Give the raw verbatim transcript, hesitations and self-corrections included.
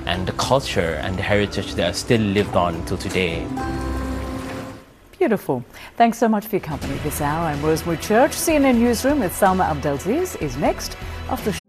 and the culture and the heritage that are still lived on till today. Beautiful. Thanks so much for your company this hour. I'm Rosemary Church. C N N Newsroom with Salma Abdelaziz is next after